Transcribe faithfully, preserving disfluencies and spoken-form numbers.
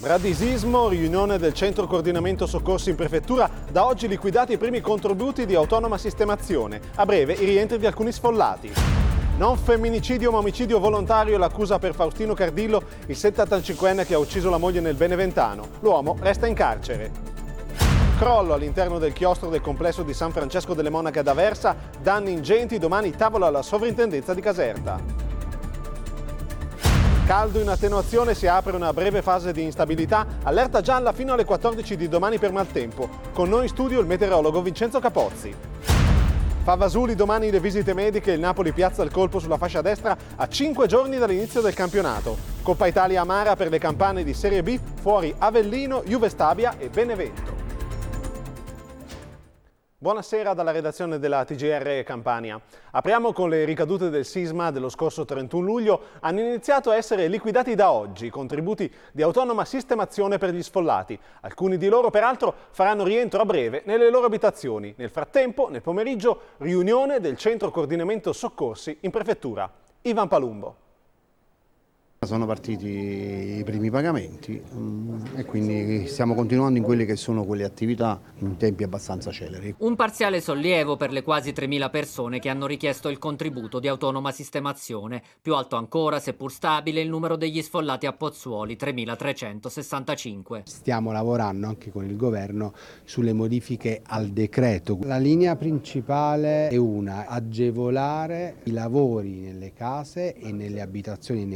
Bradisismo, riunione del centro coordinamento soccorsi in prefettura, da oggi liquidati i primi contributi di autonoma sistemazione, a breve i rientri di alcuni sfollati. Non femminicidio ma omicidio volontario, l'accusa per Faustino Cardillo, il settantacinquenne che ha ucciso la moglie nel Beneventano. L'uomo resta in carcere. Crollo all'interno del chiostro del complesso di San Francesco delle Monache ad Aversa, danni ingenti, domani tavola alla sovrintendenza di Caserta. Caldo in attenuazione, si apre una breve fase di instabilità, allerta gialla fino alle quattordici di domani per maltempo. Con noi in studio il meteorologo Vincenzo Capozzi. Favasuli, domani le visite mediche, il Napoli piazza il colpo sulla fascia destra a cinque giorni dall'inizio del campionato. Coppa Italia amara per le campane di Serie B, fuori Avellino, Juve Stabia e Benevento. Buonasera dalla redazione della T G R Campania. Apriamo con le ricadute del sisma dello scorso trentuno luglio. Hanno iniziato a essere liquidati da oggi i contributi di autonoma sistemazione per gli sfollati. Alcuni di loro peraltro faranno rientro a breve nelle loro abitazioni. Nel frattempo, nel pomeriggio, riunione del centro coordinamento soccorsi in prefettura. Ivan Palumbo. Sono partiti i primi pagamenti e quindi stiamo continuando in quelle che sono quelle attività in tempi abbastanza celeri. Un parziale sollievo per le quasi tremila persone che hanno richiesto il contributo di autonoma sistemazione. Più alto ancora, seppur stabile, il numero degli sfollati a Pozzuoli, tremilatrecentosessantacinque. Stiamo lavorando anche con il governo sulle modifiche al decreto. La linea principale è una: agevolare i lavori nelle case e nelle abitazioni